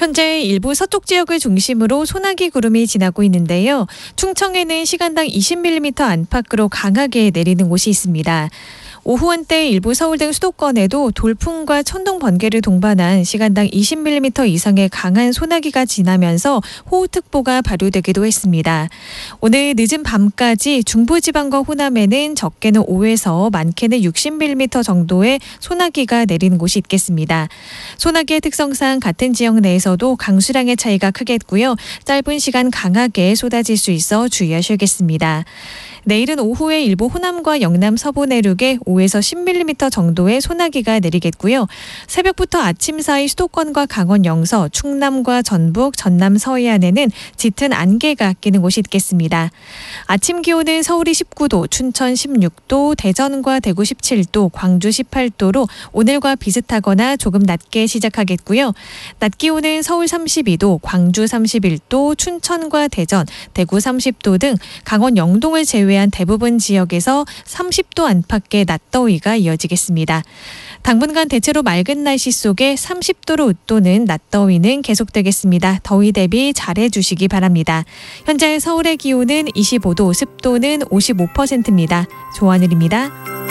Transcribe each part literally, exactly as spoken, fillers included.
현재 일부 서쪽 지역을 중심으로 소나기 구름이 지나고 있는데요. 충청에는 시간당 이십 밀리미터 안팎으로 강하게 내리는 곳이 있습니다. 오후 한때 일부 서울 등 수도권에도 돌풍과 천둥 번개를 동반한 시간당 이십 밀리미터 이상의 강한 소나기가 지나면서 호우특보가 발효되기도 했습니다. 오늘 늦은 밤까지 중부지방과 호남에는 적게는 오에서 많게는 육십 밀리미터 정도의 소나기가 내리는 곳이 있겠습니다. 소나기의 특성상 같은 지역 내에서도 강수량의 차이가 크겠고요. 짧은 시간 강하게 쏟아질 수 있어 주의하셔야겠습니다. 내일은 오후에 일부 호남과 영남 서부 내륙에 오에서 십 밀리미터 정도의 소나기가 내리겠고요. 새벽부터 아침 사이 수도권과 강원 영서, 충남과 전북, 전남 서해안에는 짙은 안개가 끼는 곳이 있겠습니다. 아침 기온은 서울이 십구 도, 춘천 십육 도, 대전과 대구 십칠 도, 광주 십팔 도로 오늘과 비슷하거나 조금 낮게 시작하겠고요. 낮 기온은 서울 삼십이 도, 광주 삼십일 도, 춘천과 대전, 대구 삼십 도 등 강원 영동을 제외한 대부분 지역에서 삼십 도 안팎의 낮더위가 이어지겠습니다. 당분간 대체로 맑은 날씨 속에 삼십 도로 웃도는 낮더위는 계속되겠습니다. 더위 대비 잘해주시기 바랍니다. 현재 서울의 기온은 이십오 도, 습도는 오십오 퍼센트입니다. 조하늘입니다.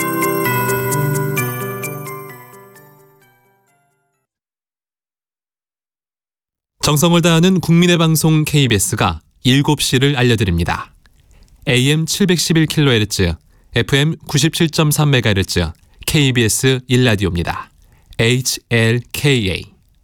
정성을 다하는 국민의 방송 케이비에스가 일곱 시를 알려드립니다. 에이엠 칠백십일 킬로헤르츠, 에프엠 구십칠 점 삼 메가헤르츠, 케이비에스 일 라디오입니다. 에이치엘케이에이.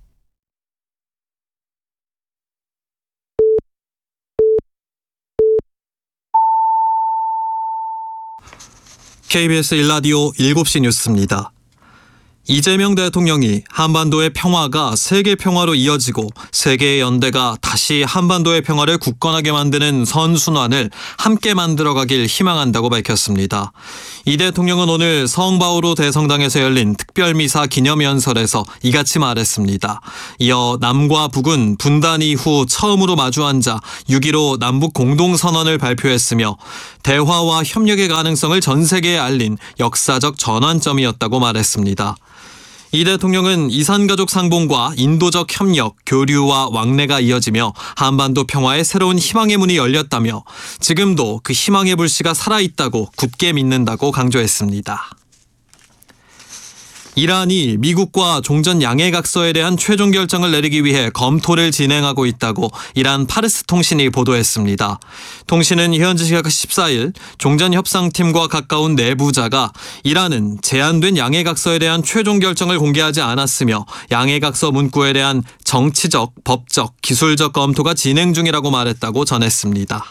케이비에스 일 라디오 일곱 시 뉴스입니다. 이재명 대통령이 한반도의 평화가 세계 평화로 이어지고 세계의 연대가 다시 한반도의 평화를 굳건하게 만드는 선순환을 함께 만들어가길 희망한다고 밝혔습니다. 이 대통령은 오늘 성바오로 대성당에서 열린 특별미사 기념연설에서 이같이 말했습니다. 이어 남과 북은 분단 이후 처음으로 마주 앉아 육 일오 남북 공동선언을 발표했으며 대화와 협력의 가능성을 전 세계에 알린 역사적 전환점이었다고 말했습니다. 이 대통령은 이산가족 상봉과 인도적 협력, 교류와 왕래가 이어지며 한반도 평화의 새로운 희망의 문이 열렸다며 지금도 그 희망의 불씨가 살아있다고 굳게 믿는다고 강조했습니다. 이란이 미국과 종전 양해각서에 대한 최종 결정을 내리기 위해 검토를 진행하고 있다고 이란 파르스 통신이 보도했습니다. 통신은 현지 시각 십사 일 종전협상팀과 가까운 내부자가 이란은 제한된 양해각서에 대한 최종 결정을 공개하지 않았으며 양해각서 문구에 대한 정치적, 법적, 기술적 검토가 진행 중이라고 말했다고 전했습니다.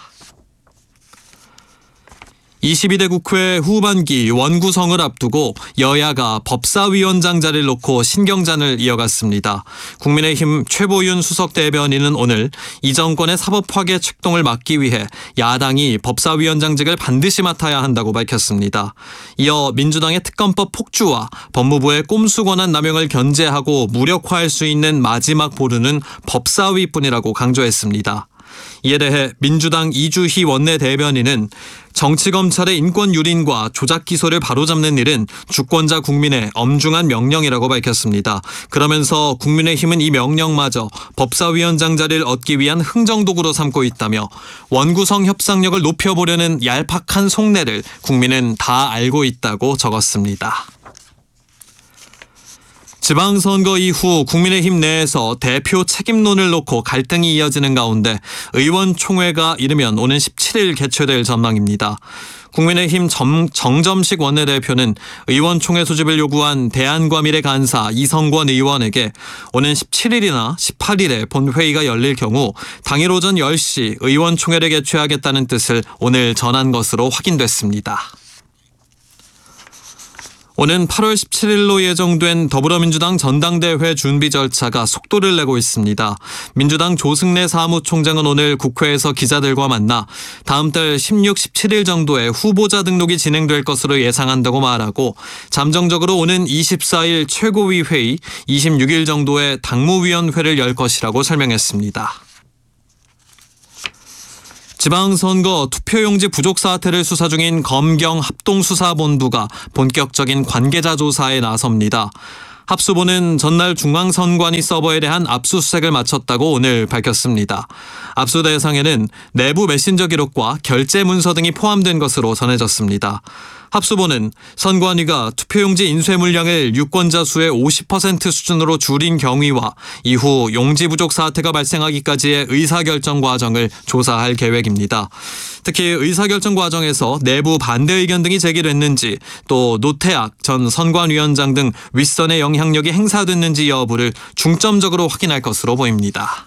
이십이 대 국회 후반기 원구성을 앞두고 여야가 법사위원장 자리를 놓고 신경전을 이어갔습니다. 국민의힘 최보윤 수석 대변인은 오늘 이 정권의 사법 파괴 책동을 막기 위해 야당이 법사위원장직을 반드시 맡아야 한다고 밝혔습니다. 이어 민주당의 특검법 폭주와 법무부의 꼼수 권한 남용을 견제하고 무력화할 수 있는 마지막 보루는 법사위뿐이라고 강조했습니다. 이에 대해 민주당 이주희 원내대변인은 정치검찰의 인권유린과 조작기소를 바로잡는 일은 주권자 국민의 엄중한 명령이라고 밝혔습니다. 그러면서 국민의힘은 이 명령마저 법사위원장 자리를 얻기 위한 흥정도구로 삼고 있다며 원구성 협상력을 높여보려는 얄팍한 속내를 국민은 다 알고 있다고 적었습니다. 지방선거 이후 국민의힘 내에서 대표 책임론을 놓고 갈등이 이어지는 가운데 의원총회가 이르면 오는 십칠 일 개최될 전망입니다. 국민의힘 정, 정점식 원내대표는 의원총회 소집을 요구한 대한과밀의 간사 이성권 의원에게 오는 십칠 일이나 십팔 일에 본회의가 열릴 경우 당일 오전 열 시 의원총회를 개최하겠다는 뜻을 오늘 전한 것으로 확인됐습니다. 오는 팔월 십칠일로 예정된 더불어민주당 전당대회 준비 절차가 속도를 내고 있습니다. 민주당 조승래 사무총장은 오늘 국회에서 기자들과 만나 다음 달 십육, 십칠 일 정도에 후보자 등록이 진행될 것으로 예상한다고 말하고 잠정적으로 오는 이십사 일 최고위 회의, 이십육 일 정도에 당무위원회를 열 것이라고 설명했습니다. 지방선거 투표용지 부족 사태를 수사 중인 검경 합동수사본부가 본격적인 관계자 조사에 나섭니다. 합수본은 전날 중앙선관위 서버에 대한 압수수색을 마쳤다고 오늘 밝혔습니다. 압수 대상에는 내부 메신저 기록과 결제 문서 등이 포함된 것으로 전해졌습니다. 합수본은 선관위가 투표용지 인쇄 물량을 유권자 수의 오십 퍼센트 수준으로 줄인 경위와 이후 용지 부족 사태가 발생하기까지의 의사결정 과정을 조사할 계획입니다. 특히 의사결정 과정에서 내부 반대 의견 등이 제기됐는지, 또 노태악 전 선관위원장 등 윗선의 영향력이 행사됐는지 여부를 중점적으로 확인할 것으로 보입니다.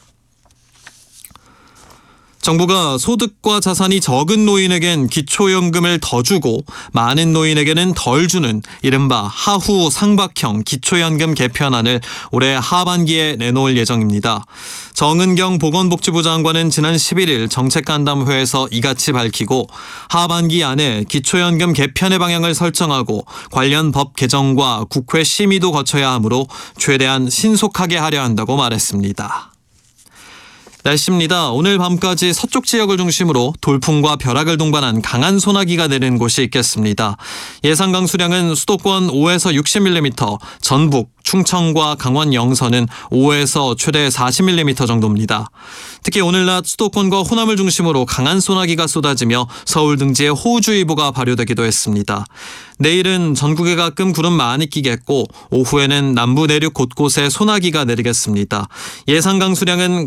정부가 소득과 자산이 적은 노인에겐 기초연금을 더 주고 많은 노인에게는 덜 주는 이른바 하후 상박형 기초연금 개편안을 올해 하반기에 내놓을 예정입니다. 정은경 보건복지부 장관은 지난 십일 일 정책간담회에서 이같이 밝히고, 하반기 안에 기초연금 개편의 방향을 설정하고 관련 법 개정과 국회 심의도 거쳐야 하므로 최대한 신속하게 하려 한다고 말했습니다. 날씨입니다. 오늘 밤까지 서쪽 지역을 중심으로 돌풍과 벼락을 동반한 강한 소나기가 내리는 곳이 있겠습니다. 예상 강수량은 수도권 오에서 육십 밀리미터, 전북, 충청과 강원 영서는 오에서 최대 사십 밀리미터 정도입니다. 특히 오늘 낮 수도권과 호남을 중심으로 강한 소나기가 쏟아지며 서울 등지에 호우주의보가 발효되기도 했습니다. 내일은 전국에 가끔 구름 많이 끼겠고, 오후에는 남부 내륙 곳곳에 소나기가 내리겠습니다. 예상 강수량은